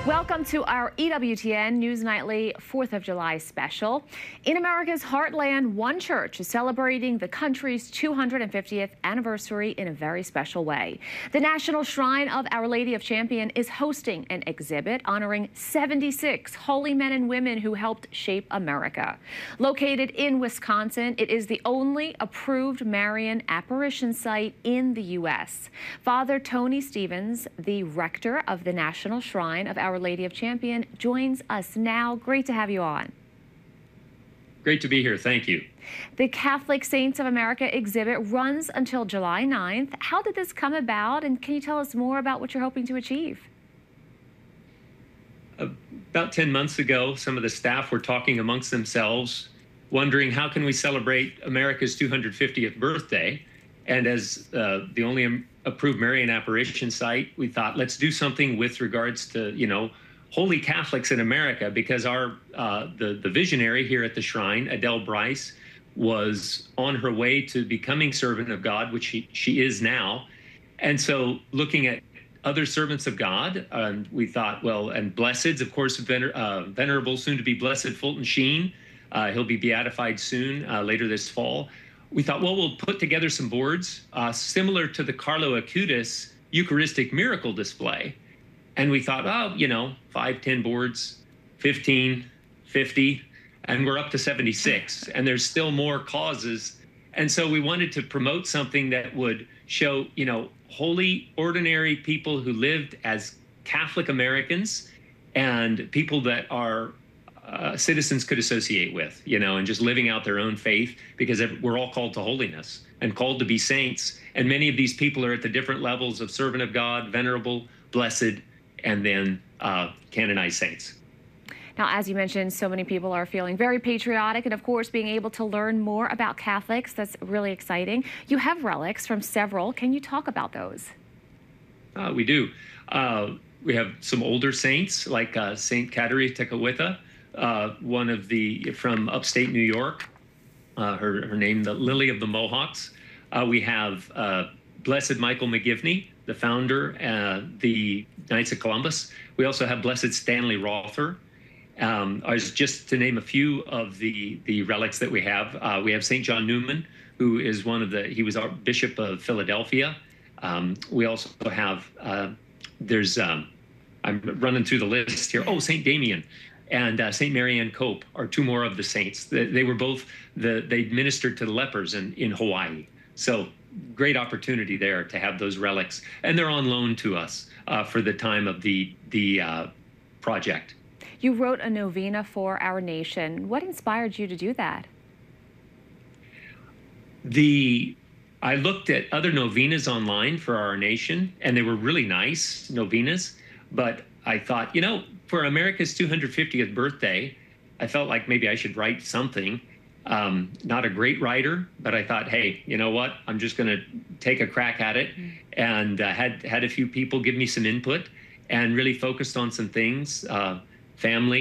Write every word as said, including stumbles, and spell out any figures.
Welcome to our E W T N News Nightly fourth of July special. In America's heartland, one church is celebrating the country's two hundred fiftieth anniversary in a very special way. The National Shrine of Our Lady of Champion is hosting an exhibit honoring seventy-six holy men and women who helped shape America. Located in Wisconsin, it is the only approved Marian apparition site in the U S Father Tony Stevens, the rector of the National Shrine of Our Lady of Champion, joins us now. Great to have you on. Great to be here. Thank you. The Catholic Saints of America exhibit runs until July ninth. How did this come about, and can you tell us more about what you're hoping to achieve? About ten months ago, some of the staff were talking amongst themselves, wondering how can we celebrate America's two hundred fiftieth birthday. And as uh, the only approved Marian apparition site, we thought, let's do something with regards to, you know, holy Catholics in America, because our uh, the, the visionary here at the shrine, Adele Bryce, was on her way to becoming servant of God, which she, she is now. And so looking at other servants of God, um, we thought, well, and blesseds, of course, vener uh, venerable, soon to be blessed Fulton Sheen. Uh, he'll be beatified soon, uh, later this fall. We thought, well, we'll put together some boards uh, similar to the Carlo Acutis Eucharistic Miracle display. And we thought, oh, you know, five, ten boards, fifteen, fifty, and we're up to seventy-six. And there's still more causes. And so we wanted to promote something that would show, you know, holy, ordinary people who lived as Catholic Americans and people that are Uh, citizens could associate with, you know, and just living out their own faith, because we're all called to holiness and called to be saints. And many of these people are at the different levels of servant of God, venerable, blessed, and then uh, canonized saints. Now, as you mentioned, so many people are feeling very patriotic and, of course, being able to learn more about Catholics. That's really exciting. You have relics from several. Can you talk about those? Uh, we do. Uh, we have some older saints like uh, Saint Kateri Tekakwitha. Uh, one of the from upstate New York, uh, her, her name, the Lily of the Mohawks. Uh, we have uh, Blessed Michael McGivney, the founder, uh, the Knights of Columbus. We also have Blessed Stanley Rother. Um, as just to name a few of the, the relics that we have, uh, we have Saint John Newman, who is one of the, he was our Bishop of Philadelphia. Um, we also have, uh, there's, um, I'm running through the list here. Oh, Saint Damien. And uh, Saint Marianne Cope are two more of the saints. They, they were both, the, they ministered to the lepers in, in Hawaii. So great opportunity there to have those relics. And they're on loan to us uh, for the time of the, the uh, project. You wrote a novena for our nation. What inspired you to do that? The, I looked at other novenas online for our nation, and they were really nice novenas, but I thought, you know, for America's two hundred fiftieth birthday, I felt like maybe I should write something. Um, not a great writer, but I thought, hey, you know what? I'm just going to take a crack at it, and uh, had had a few people give me some input, and really focused on some things, uh, family.